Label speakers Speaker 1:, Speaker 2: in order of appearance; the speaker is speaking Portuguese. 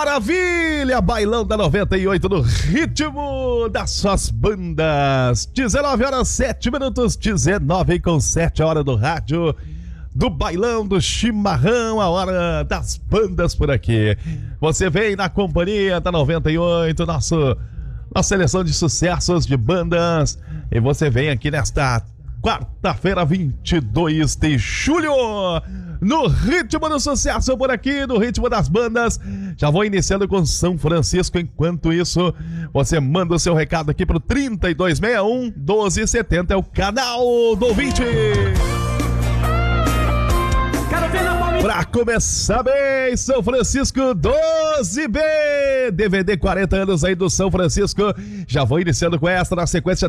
Speaker 1: Maravilha! Bailão da 98 no ritmo das suas bandas. 19h07, 19h07, a hora do rádio, do bailão, do chimarrão, a hora das bandas por aqui. Você vem na companhia da 98, nossa seleção de sucessos de bandas. E você vem aqui nesta quarta-feira, 22 de julho, no ritmo do sucesso por aqui, no ritmo das bandas. Já vou iniciando com São Francisco. Enquanto isso, você manda o seu recado aqui pro 3261-1270, é o canal do ouvinte. Pra começar bem, São Francisco 12B, DVD 40 anos aí do São Francisco. Já vou iniciando com esta, na sequência